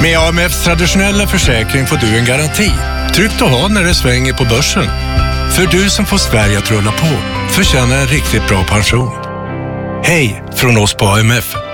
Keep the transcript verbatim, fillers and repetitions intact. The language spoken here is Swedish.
Med A M F:s traditionella försäkring får du en garanti. Tryggt att ha när det svänger på börsen. För du som får Sverige att rulla på förtjänar en riktigt bra pension. Hej från oss på A M F.